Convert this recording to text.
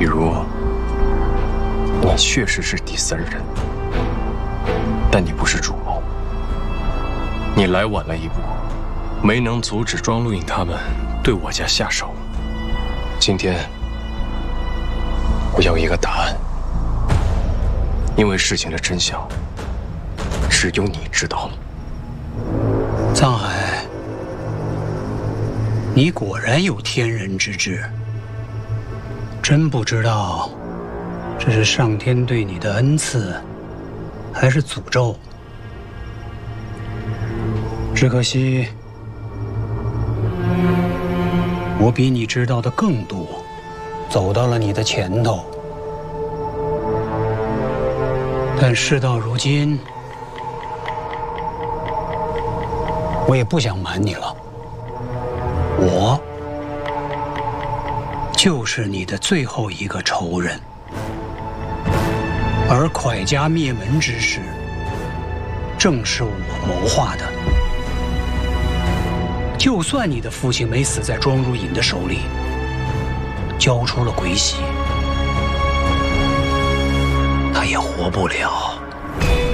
比如，你确实是第三人，但你不是主谋。你来晚了一步，没能阻止庄陆颖他们对我家下手。今天，我要一个答案，因为事情的真相只有你知道。 藏海，你果然有天人之志。真不知道，这是上天对你的恩赐，还是诅咒？只可惜，我比你知道的更多，走到了你的前头。但事到如今，我也不想瞒你了，我就是你的最后一个仇人。而蒯家灭门之事，正是我谋划的。就算你的父亲没死在庄如隐的手里，交出了鬼玺，他也活不了。